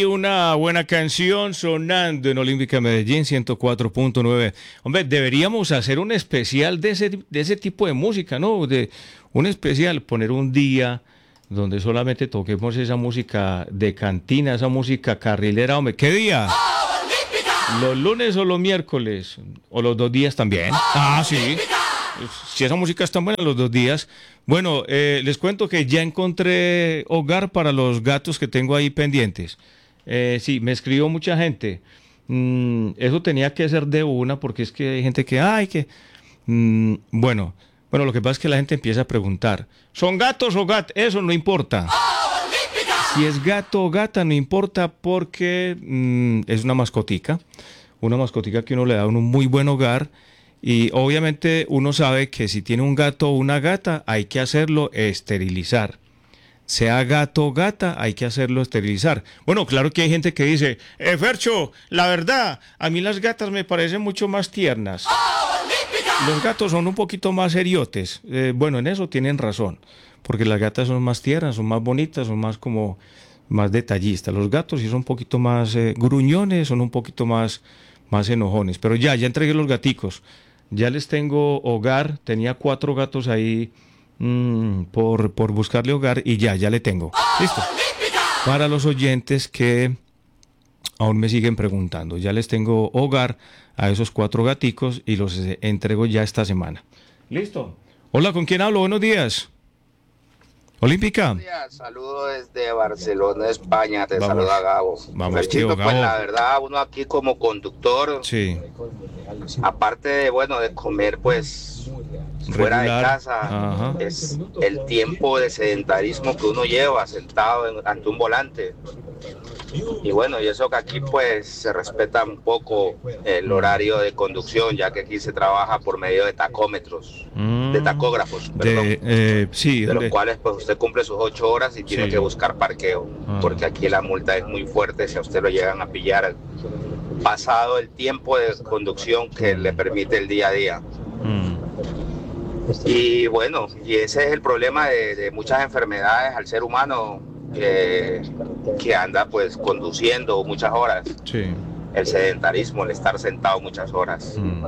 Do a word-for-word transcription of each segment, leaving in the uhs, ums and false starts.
una buena canción sonando en Olímpica Medellín ciento cuatro punto nueve. Hombre, deberíamos hacer un especial de ese, de ese tipo de música, ¿no? De un especial, poner un día donde solamente toquemos esa música de cantina, esa música carrilera, hombre. ¿Qué día? ¿Los lunes o los miércoles? ¿O los dos días también? Ah, sí. Si esa música está buena, los dos días. Bueno, eh, les cuento que ya encontré hogar para los gatos que tengo ahí pendientes. Eh, sí, me escribió mucha gente. Mm, eso tenía que ser de una, porque es que hay gente que, ay, que... Mm, bueno, bueno, lo que pasa es que la gente empieza a preguntar, ¿son gatos o gatas? Eso no importa. Si es gato o gata, no importa, porque mm, es una mascotica. Una mascotica que uno le da un muy buen hogar. Y obviamente uno sabe que si tiene un gato o una gata, hay que hacerlo esterilizar. Sea gato o gata, hay que hacerlo esterilizar. Bueno, claro que hay gente que dice, eh, Fercho, la verdad, a mí las gatas me parecen mucho más tiernas. Los gatos son un poquito más seriotes. Eh, bueno, en eso tienen razón, porque las gatas son más tiernas, son más bonitas, son más como más detallistas. Los gatos sí son un poquito más eh, gruñones, son un poquito más, más enojones. Pero ya, ya entregué los gaticos. Ya les tengo hogar, tenía cuatro gatos ahí mmm, por, por buscarle hogar y ya, ya le tengo. Listo. Para los oyentes que aún me siguen preguntando, ya les tengo hogar a esos cuatro gaticos y los entrego ya esta semana. Listo. Hola, ¿con quién hablo? Buenos días. Olímpica. Buenos días, saludos desde Barcelona, España, te Vamos. saluda Gabo. Vamos, tío, Pues Gabo. la verdad, uno aquí como conductor, Sí. aparte de, bueno, de comer pues fuera Regular. de casa, Ajá. es el tiempo de sedentarismo que uno lleva sentado en- ante un volante. Y bueno, y eso que aquí pues se respeta un poco el horario de conducción, ya que aquí se trabaja por medio de tacómetros, Mm, de tacógrafos, perdón. de, eh, sí, De los de- cuales pues usted cumple sus ocho horas y tiene Sí. que buscar parqueo, Ah. porque aquí la multa es muy fuerte si a usted lo llegan a pillar pasado el tiempo de conducción que le permite el día a día. mm, Y bueno, y ese es el problema de, de muchas enfermedades al ser humano que, que anda pues conduciendo muchas horas, sí. el sedentarismo, el estar sentado muchas horas. Mm.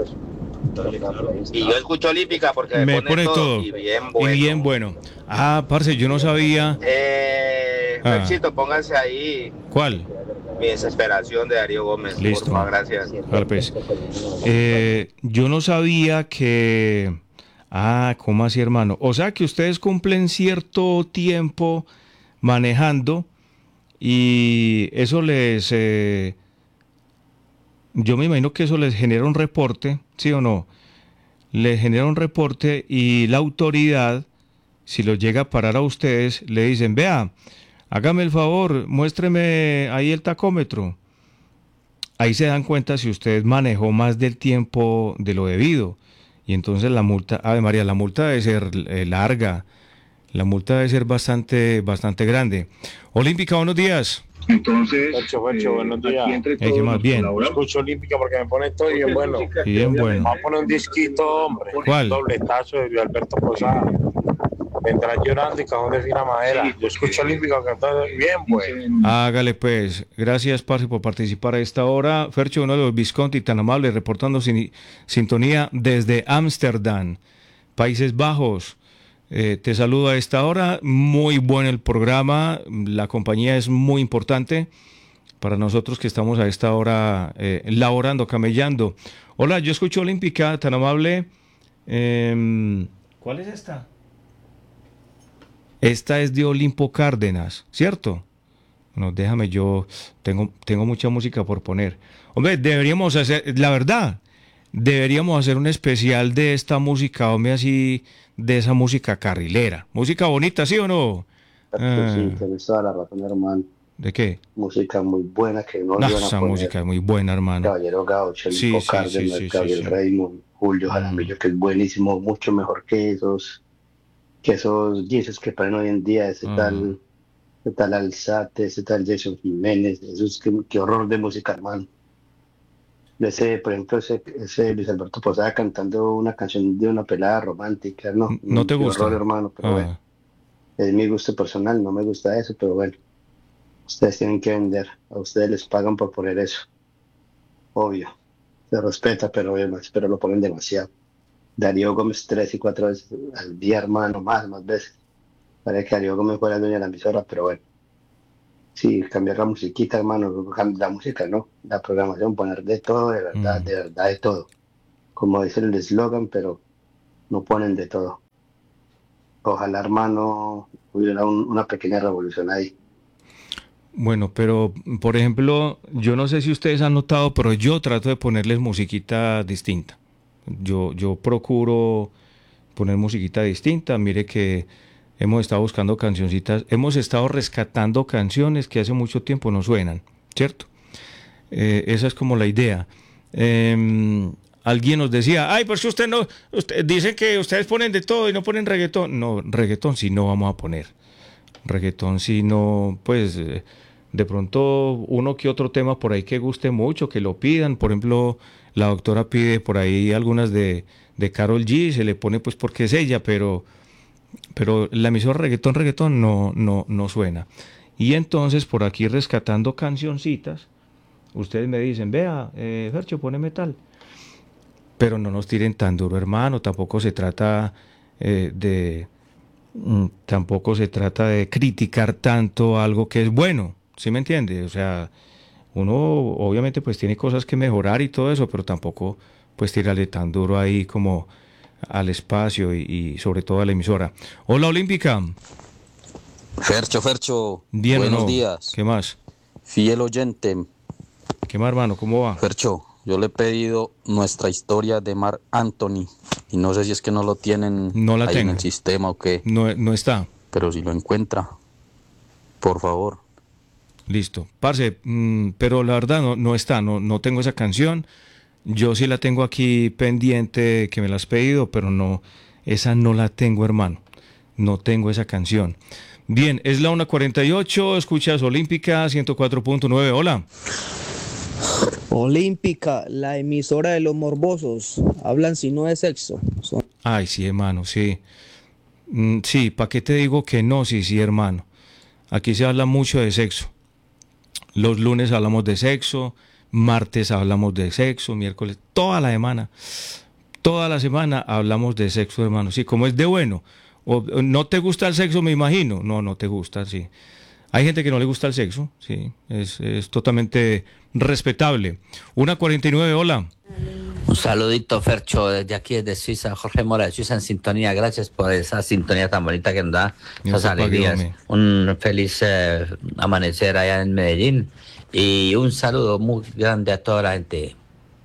Y yo escucho Olímpica porque me, Me pone, pone todo, todo. y bien bueno. Y bien bueno. Ah, parce, yo no sabía. Eh, Ah. Ferchito, pónganse ahí ¿Cuál? Mi desesperación de Darío Gómez. Listo. Por favor, gracias. Vale, pues. Eh, yo no sabía que... Ah, ¿cómo así, hermano? O sea, que ustedes cumplen cierto tiempo manejando y eso les... eh, yo me imagino que eso les genera un reporte, ¿sí o no? Les genera un reporte y la autoridad, si los llega a parar a ustedes, le dicen, vea, hágame el favor, muéstreme ahí el tacómetro. Ahí se dan cuenta si usted manejó más del tiempo de lo debido. Y entonces la multa, Ave María, la multa debe ser eh, larga. La multa debe ser bastante, bastante grande. Olímpica, buenos días. Entonces, Fercho, Fercho, eh, buenos aquí días. entre Eh, ¿qué todos más? nos Bien. Yo colaboramos. escucho Olímpica porque me pone esto bien bueno. Y bien bueno. Vamos a poner un disquito, hombre. ¿Cuál? Dobletazo de Luis Alberto Posada. Vendrás llorando y cajón de fina madera. Sí, Yo escucho Olímpica cantando bien bueno. Hágale pues. Gracias, parce, por participar a esta hora. Fercho, uno de los Visconti tan amable, reportando sin- sintonía desde Ámsterdam, Países Bajos. Eh, te saludo a esta hora. Muy bueno el programa. La compañía es muy importante para nosotros que estamos a esta hora eh, laborando, camellando. Hola, yo escucho Olímpica, tan amable. Eh, ¿Cuál es esta? Esta es de Olimpo Cárdenas, ¿cierto? Bueno, déjame, yo tengo, tengo mucha música por poner. Hombre, deberíamos hacer, la verdad, deberíamos hacer un especial de esta música, hombre, así, de esa música carrilera. Música bonita, ¿sí o no? Ah, Sí, tienes toda la razón, hermano. ¿de qué? Música muy buena que no No, le van a esa poner. música es muy buena, hermano. Caballero Gaucho, el Sí, Hipo sí, Cárdenas, sí, sí, Gabriel sí, sí. Raymond, Julio Mm. Jaramillo, que es buenísimo, mucho mejor que esos, que esos discos que ponen hoy en día, ese Ah. tal, ese tal Alzate, ese tal Jason Jiménez, eso es que, qué horror de música, hermano. Ese, por ejemplo, ese, ese Luis Alberto Posada cantando una canción de una pelada romántica, no, ¿No te qué gusta? horror, hermano, pero Ah. bueno, es mi gusto personal, no me gusta eso, pero bueno. Ustedes tienen que vender, a ustedes les pagan por poner eso, obvio, se respeta, pero, pero lo ponen demasiado. Darío Gómez tres y cuatro veces al día, hermano, más, más veces. Parece que Darío Gómez fuera el dueño de la emisora, pero bueno. Sí, cambiar la musiquita, hermano, la música, ¿no? La programación, poner de todo, de verdad, Mm. de verdad, de todo. Como dice el eslogan, pero no ponen de todo. Ojalá, hermano, hubiera un- una pequeña revolución ahí. Bueno, pero por ejemplo, yo no sé si ustedes han notado, pero yo trato de ponerles musiquita distinta. Yo, yo procuro poner musiquita distinta. Mire que hemos estado buscando cancioncitas, hemos estado rescatando canciones que hace mucho tiempo no suenan, ¿cierto? Eh, esa es como la idea. Eh, alguien nos decía, ay, pues que usted no, usted, dicen que ustedes ponen de todo y no ponen reggaetón. No, reggaetón sí no vamos a poner. Reggaetón sí no, pues eh, de pronto uno que otro tema por ahí que guste mucho, que lo pidan. Por ejemplo, la doctora pide por ahí algunas de, de Karol G, se le pone pues porque es ella, pero, pero la emisora reggaetón, reggaetón no, no, no suena. Y entonces por aquí rescatando cancioncitas, ustedes me dicen, vea, eh, Fercho, pone metal. Pero no nos tiren tan duro, hermano. Tampoco se trata eh, de... mm, tampoco se trata de criticar tanto algo que es bueno. ¿Sí me entiende? O sea, uno obviamente pues tiene cosas que mejorar y todo eso, pero tampoco pues tirarle tan duro ahí como al espacio y, y sobre todo a la emisora. Hola, Olímpica. Fercho, Fercho, ¿Bien o buenos no? días. ¿Qué más? Fiel oyente. ¿Qué más, hermano? ¿Cómo va? Fercho, yo le he pedido nuestra historia de Marc Anthony y no sé si es que no lo tienen No la ahí en tengo. el sistema o qué, No, no está. pero si lo encuentra, por favor. Listo. Parce, mm, pero la verdad no, no está, no, no tengo esa canción. Yo sí la tengo aquí pendiente, que me la has pedido, pero no, esa no la tengo, hermano. No tengo esa canción. Bien, es la una cuarenta y ocho, escuchas Olímpica ciento cuatro punto nueve. Hola. Olímpica, la emisora de los morbosos. Hablan si no de sexo. Son- Ay, sí, hermano, sí. Mm, sí, ¿para qué te digo que no? Sí, sí, hermano. Aquí se habla mucho de sexo. Los lunes hablamos de sexo, martes hablamos de sexo, miércoles, toda la semana. Toda la semana hablamos de sexo, hermano. Sí, como es de bueno. O, o no te gusta el sexo, me imagino. No, no te gusta, sí. Hay gente que no le gusta el sexo, sí. Es, es totalmente respetable. una cuarenta y nueve, hola. Un saludito, Fercho, desde aquí, desde Suiza, Jorge Mora de Suiza en sintonía. Gracias por esa sintonía tan bonita que nos da, Dios esas te pague, alegrías. hombre. Un feliz eh, amanecer allá en Medellín y un saludo muy grande a toda la gente.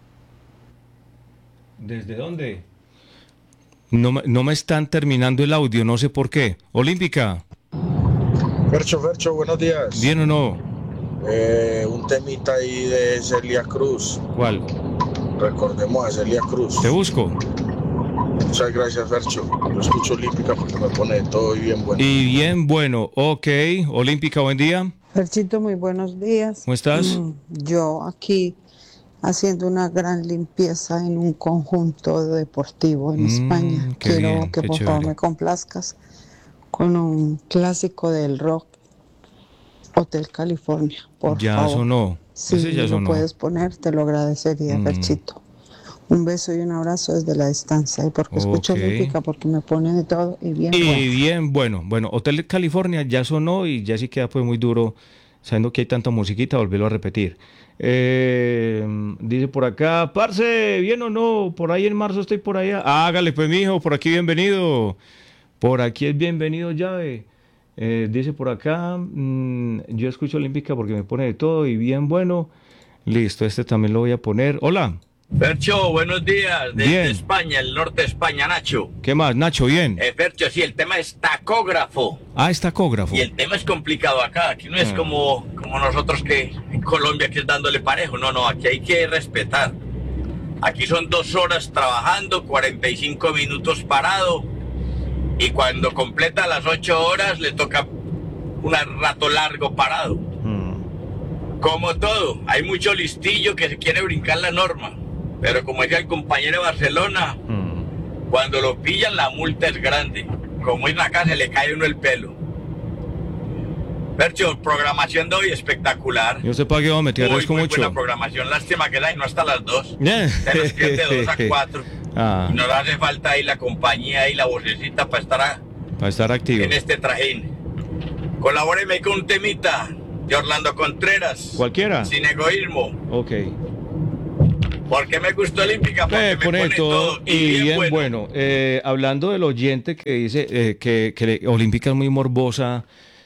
¿Desde dónde? No, me- no me están terminando el audio, no sé por qué. Olímpica, Fercho, Fercho, buenos días. ¿bien o no? Eh, un temita ahí de Celia Cruz. ¿Cuál? Recordemos a Celia Cruz. Te busco. Muchas gracias, Fercho. Yo escucho Olímpica porque me pone de todo y bien bueno. Y bien, bueno, ok. Olímpica, buen día. Ferchito, muy buenos días. ¿Cómo estás? Mm, Yo aquí haciendo una gran limpieza en un conjunto deportivo en Mm, España. qué Quiero bien, que qué por favor chévere. me complazcas con un clásico del rock, Hotel California, por Ya favor. sonó. Si Ese ya lo sonó. puedes poner, te lo agradecería, Mm. Ferchito. Un beso y un abrazo desde la distancia. Y porque escucho Ok. Olímpica, porque me pone de todo y bien Y bueno. bien, bueno, bueno, Hotel California ya sonó y ya sí queda pues muy duro, sabiendo que hay tanta musiquita, volverlo a repetir. Eh, dice por acá, parce, ¿bien o no? Por ahí en marzo estoy por allá. Hágale pues, mijo, por aquí bienvenido. Por aquí es bienvenido, llave. Eh, dice por acá, mm, yo escucho Olímpica porque me pone de todo y bien bueno. Listo, este también lo voy a poner. Hola, Fercho, buenos días, desde Bien. España, el norte de España, Nacho. ¿qué más? Nacho, bien. Eh, Fercho, sí, el tema es tacógrafo. Ah, es tacógrafo. Y el tema es complicado acá, aquí no es Ah. como, como nosotros que en Colombia que es dándole parejo, no, no, aquí hay que respetar. Aquí son dos horas trabajando, cuarenta y cinco minutos parado, y cuando completa las ocho horas le toca un rato largo parado. Mm. Como todo, hay mucho listillo que se quiere brincar la norma, pero como decía el compañero de Barcelona, Mm. cuando lo pillan la multa es grande. Como en la casa le cae a uno el pelo. Percho, programación de hoy espectacular. Yo sé para qué, hombre, te Muy, agradezco muy mucho. buena programación. Lástima que la no hasta las dos. Eh. Se nos pierde de dos a cuatro. Ah, Y nos hace falta ahí la compañía y la vocecita para estar a- para estar activo. en este trajín. Colabóreme con un temita de Orlando Contreras. Cualquiera. Sin egoísmo. Ok. ¿Por qué me gustó Olímpica? Porque Eh, me pone pone todo todo. y bien, bueno. bueno. Eh, hablando del oyente que dice eh, que, que le- Olímpica es muy morbosa,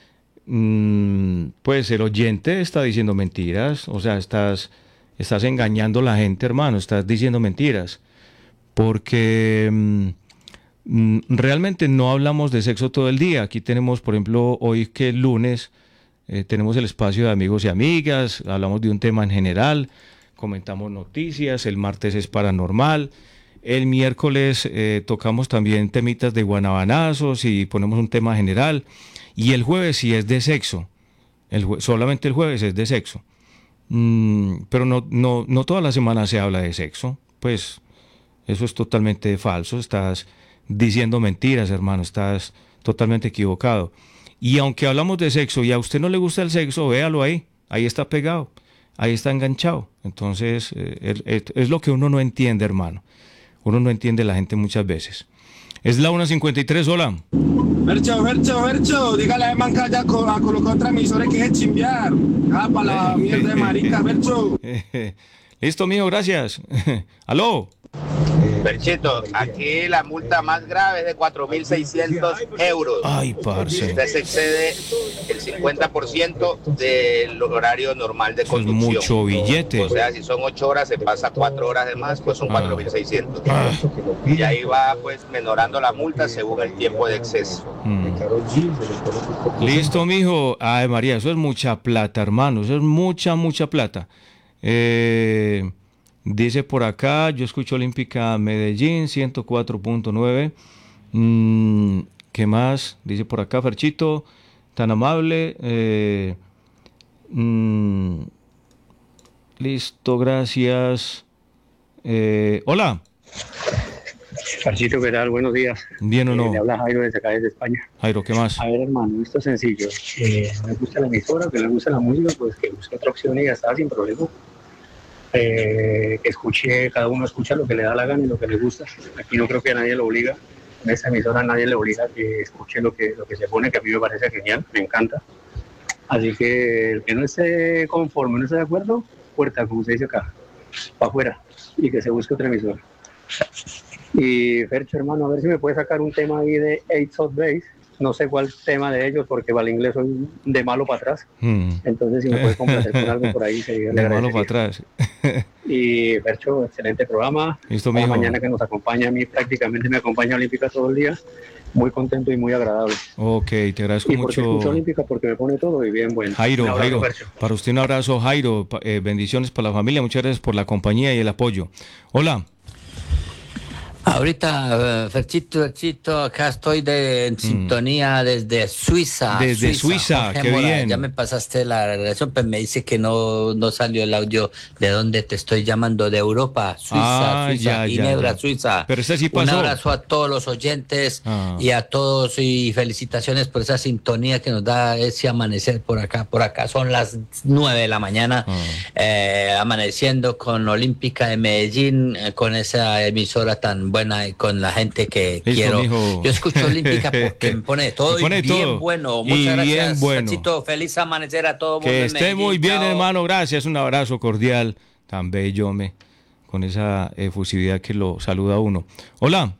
mm, pues el oyente está diciendo mentiras. O sea, estás, estás engañando a la gente, hermano. Estás diciendo mentiras. Porque mm, mm, realmente no hablamos de sexo todo el día. Aquí tenemos, por ejemplo, hoy que es lunes, eh, tenemos el espacio de amigos y amigas. Hablamos de un tema en general. Comentamos noticias, el martes es paranormal, el miércoles eh, tocamos también temitas de guanabanazos y ponemos un tema general, y el jueves sí es de sexo, el jue- solamente el jueves es de sexo. Mm, pero no, no, no toda la semana se habla de sexo, pues eso es totalmente falso, estás diciendo mentiras, hermano, estás totalmente equivocado. Y aunque hablamos de sexo y a usted no le gusta el sexo, véalo ahí, ahí está pegado. Ahí está enganchado. Entonces, eh, es, es- es lo que uno no entiende, hermano. Uno no entiende la gente muchas veces. Es la una cincuenta y tres, hola. Vercho, Vercho, Vercho, dígale a Manca ya co- a colocar otra emisora que es chimbear. Ah, para la mierda de marica, Vercho. Listo, mijo, gracias. Aló. Perchito, aquí la multa más grave es de cuatro mil seiscientos euros. Ay, Si parce. usted se excede el cincuenta por ciento del horario normal de Eso es conducción. mucho billete. O sea, si son ocho horas, se pasa cuatro horas de más, pues son Ah. cuatro mil seiscientos. Y ahí va pues menorando la multa según el tiempo de exceso. Mm. Listo, mijo. Ay, María, eso es mucha plata, hermano. Eso es mucha, mucha plata. Eh, dice por acá, yo escucho Olímpica Medellín, ciento cuatro punto nueve. Mm, ¿qué más? Dice por acá, Ferchito, tan amable. Eh, mm, listo, gracias. Eh, hola. Farcito, ¿qué tal? Buenos días. Bien o Eh, no. le habla Jairo desde acá, desde España. Jairo, ¿qué más? A ver, hermano, esto es sencillo. Eh, me gusta la emisora, que le gusta la música, pues que busque otra opción y ya está, sin problema. Eh, que escuche, cada uno escucha lo que le da la gana y lo que le gusta. Aquí no creo que a nadie lo obliga. En esta emisora nadie le obliga a que escuche lo que, lo que se pone, que a mí me parece genial, me encanta. Así que el que no esté conforme, no esté de acuerdo, puerta, como se dice acá, para afuera, y que se busque otra emisora. Y Fercho, hermano, a ver si me puede sacar un tema ahí de Eight of Base. No sé cuál tema de ellos, porque para el inglés soy de malo para atrás. Mm. Entonces, si me puede complacer con algo por ahí, sería le De malo agradecería. para atrás. Y Fercho, excelente programa. Listo, La mijo. mañana que nos acompaña, a mí prácticamente me acompaña Olímpica todo el día. Muy contento y muy agradable. Ok, te agradezco Y porque escucho mucho. Olímpica, porque me pone todo y bien bueno. Jairo, Un abrazo, Jairo, Fercho. para usted un abrazo, Jairo. Pa- eh, bendiciones para la familia. Muchas gracias por la compañía y el apoyo. Hola. Ahorita, eh, Ferchito, Ferchito, acá estoy de, en sintonía desde Suiza. Desde Suiza, Jorge qué Mora, bien. Ya me pasaste la relación, pero me dice que no, no salió el audio de dónde te estoy llamando, de Europa, Suiza, Ah, Suiza, ya, ya, Ginebra, ya. Suiza. Pero este sí Un pasó. abrazo a todos los oyentes Ah. y a todos y felicitaciones por esa sintonía que nos da ese amanecer por acá. Por acá son las nueve de la mañana, Ah. eh, amaneciendo con Olímpica de Medellín, eh, con esa emisora tan buena y con la gente que Listo, quiero. mijo. Yo escucho Olímpica porque me pone de todo Me pone y bien todo. bueno. Y Muchas bien gracias, bueno. Ferchito. Feliz amanecer a todo mundo. Que en esté Medellín. muy bien, Chao. hermano. Gracias. Un abrazo cordial. Tan bello, me. Con esa efusividad que lo saluda a uno. Hola.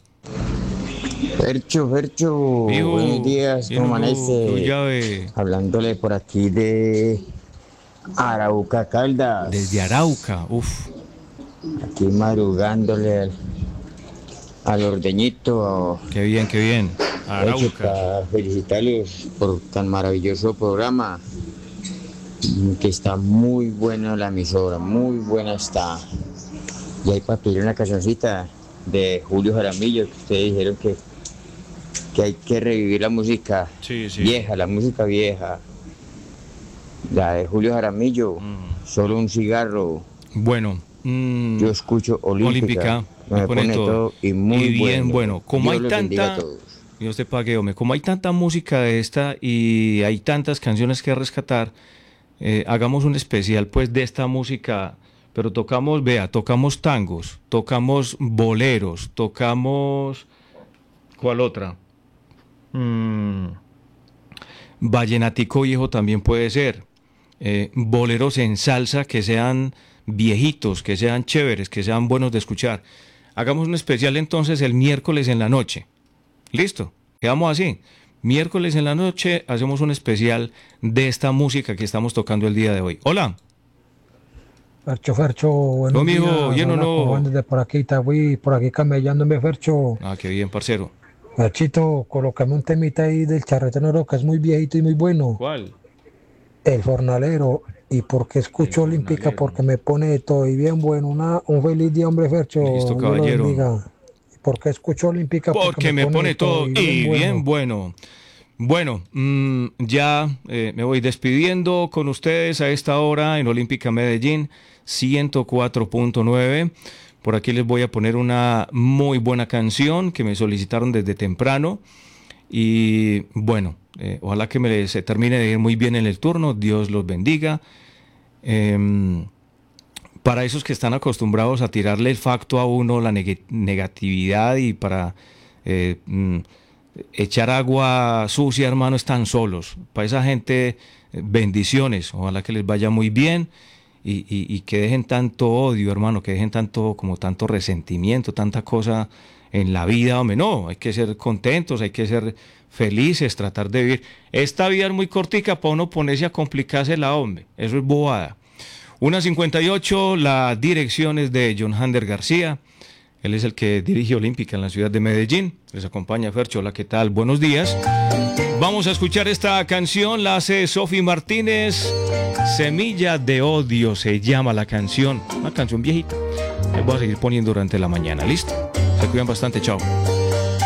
Fercho, Fercho, Mijo, buenos días, ¿quién ¿cómo hubo? amanece? Tu llave. Hablándole por aquí de Arauca, Caldas. Desde Arauca. Uf. Aquí madrugándole al, al ordeñito. Qué bien, qué bien. Fercho, Arauca. para felicitarlos por tan maravilloso programa. mm, Que está muy buena la emisora, muy buena está. Y hay para pedir una cancioncita de Julio Jaramillo, que ustedes dijeron que, que hay que revivir la música Sí, sí. vieja, la música vieja. La de Julio Jaramillo, solo un cigarro. Bueno. mm, Yo escucho Olímpica, Olímpica. me, pone todo, y muy bien bueno. bueno. Como Dios hay los bendiga tanta. a todos. Dios te pague, hombre. Como hay tanta música de esta y hay tantas canciones que rescatar, eh, hagamos un especial pues de esta música, pero tocamos, vea, tocamos tangos, tocamos boleros, tocamos... ¿Cuál otra? Mm, vallenatico viejo también puede ser. Eh, boleros en salsa que sean viejitos, que sean chéveres, que sean buenos de escuchar. Hagamos un especial entonces el miércoles en la noche. Listo, quedamos así. Miércoles en la noche hacemos un especial de esta música que estamos tocando el día de hoy. Hola. Fercho, Fercho, buenos no, mijo, días. lleno, Hola, no. Juan desde por aquí, Itagüí, por aquí camellándome, Fercho. Ah, qué bien, parcero. Ferchito, colócame un temita ahí del Charretón Oro, que es muy viejito y muy bueno. ¿Cuál? El Jornalero. ¿Y por qué escucho Olímpica? Porque me pone de todo y bien bueno. Una, un feliz día, hombre, Fercho. Listo, caballero. ¿Por qué escucho Olímpica? Porque, Porque me, me pone todo y bien, y bueno. bien bueno. Bueno, mmm, ya eh, me voy despidiendo con ustedes a esta hora en Olímpica Medellín ciento cuatro punto nueve. Por aquí les voy a poner una muy buena canción que me solicitaron desde temprano. Y bueno, eh, ojalá que me se termine de ir muy bien en el turno. Dios los bendiga. Eh, para esos que están acostumbrados a tirarle el facto a uno, la neg- negatividad y para eh, mm, echar agua sucia, hermano, están solos. Para esa gente, bendiciones. Ojalá que les vaya muy bien. Y, y, y que dejen tanto odio, hermano, que dejen tanto, como tanto resentimiento, tanta cosa en la vida, hombre. No, hay que ser contentos, hay que ser felices, tratar de vivir. Esta vida es muy cortica para uno ponerse a complicarse la, hombre. Eso es bobada. una cincuenta y ocho, la dirección es de John Hander García. Él es el que dirige Olímpica en la ciudad de Medellín. Les acompaña Fercho. Hola, ¿qué tal? Buenos días. Vamos a escuchar esta canción, la hace Sofi Martínez. Semilla de odio se llama la canción. Una canción viejita. Les voy a seguir poniendo durante la mañana. ¿Listo? Se cuidan bastante. Chao.